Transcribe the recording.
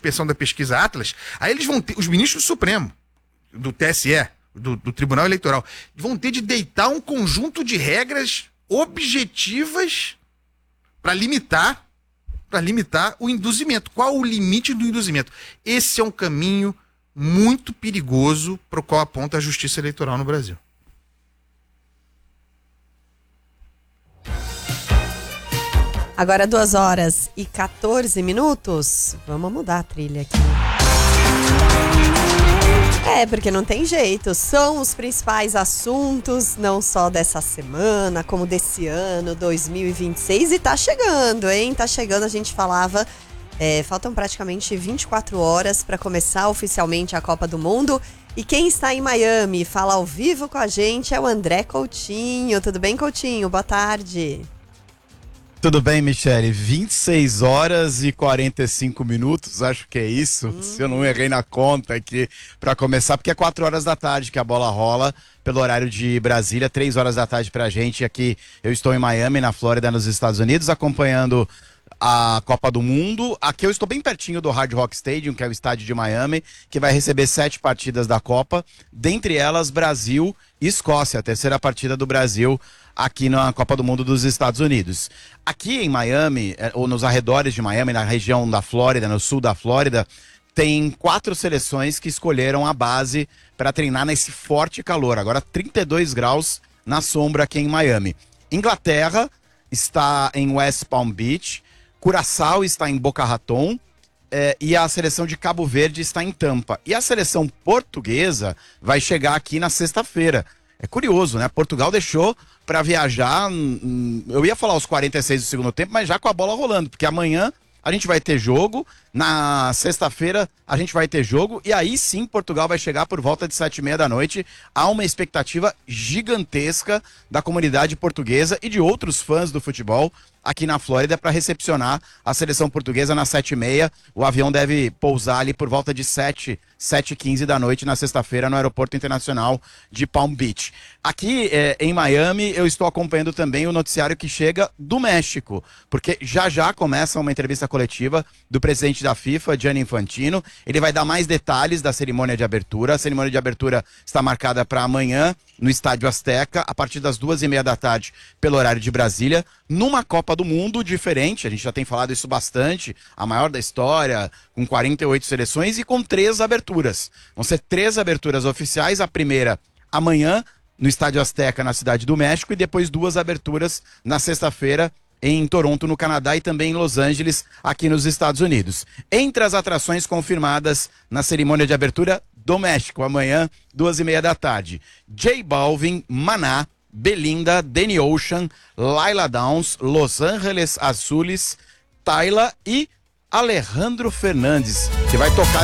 suspensão da pesquisa Atlas, aí eles vão ter, os ministros do Supremo, do TSE, do Tribunal Eleitoral, vão ter de deitar um conjunto de regras objetivas para limitar o induzimento. Qual o limite do induzimento? Esse é um caminho muito perigoso para o qual aponta a justiça eleitoral no Brasil. Agora 2h14. Vamos mudar a trilha aqui. Porque não tem jeito. São os principais assuntos, não só dessa semana, como desse ano, 2026. E tá chegando, hein? Tá chegando, a gente falava. Faltam praticamente 24 horas para começar oficialmente a Copa do Mundo. E quem está em Miami, fala ao vivo com a gente, é o André Coutinho. Tudo bem, Coutinho? Boa tarde. Tudo bem, Michele? 26h45, acho que é isso. Se eu não errei na conta aqui para começar, porque é 4 horas da tarde que a bola rola pelo horário de Brasília, 3 horas da tarde pra gente. Aqui eu estou em Miami, na Flórida, nos Estados Unidos, acompanhando a Copa do Mundo. Aqui eu estou bem pertinho do Hard Rock Stadium, que é o estádio de Miami, que vai receber 7 partidas da Copa, dentre elas Brasil e Escócia, a terceira partida do Brasil aqui na Copa do Mundo dos Estados Unidos. Aqui em Miami, ou nos arredores de Miami, na região da Flórida, no sul da Flórida, tem 4 seleções que escolheram a base para treinar nesse forte calor. Agora 32 graus na sombra aqui em Miami. Inglaterra está em West Palm Beach, Curaçao está em Boca Raton, e a seleção de Cabo Verde está em Tampa. E a seleção portuguesa vai chegar aqui na sexta-feira. É curioso, né? Portugal deixou para viajar, eu ia falar os 46 do segundo tempo, mas já com a bola rolando, porque amanhã a gente vai ter jogo, na sexta-feira a gente vai ter jogo, e aí sim Portugal vai chegar por volta de 7h30 da noite. Há uma expectativa gigantesca da comunidade portuguesa e de outros fãs do futebol aqui na Flórida para recepcionar a seleção portuguesa na 7h30. O avião deve pousar ali por volta de 7h15 da noite na sexta-feira no Aeroporto Internacional de Palm Beach. Aqui em Miami eu estou acompanhando também o noticiário que chega do México, porque já começa uma entrevista coletiva do presidente da FIFA, Gianni Infantino. Ele vai dar mais detalhes da cerimônia de abertura. A cerimônia de abertura está marcada para amanhã no Estádio Azteca, a partir das 2h30 da tarde, pelo horário de Brasília, numa Copa do Mundo diferente. A gente já tem falado isso bastante, a maior da história, com 48 seleções e com 3 aberturas. Vão ser 3 aberturas oficiais, a primeira amanhã no Estádio Azteca, na Cidade do México, e depois 2 aberturas na sexta-feira em Toronto, no Canadá, e também em Los Angeles, aqui nos Estados Unidos. Entre as atrações confirmadas na cerimônia de abertura do México, amanhã, 2h30 da tarde, J Balvin, Maná, Belinda, Danny Ocean, Laila Downs, Los Angeles Azules, Tayla e Alejandro Fernandes, que vai tocar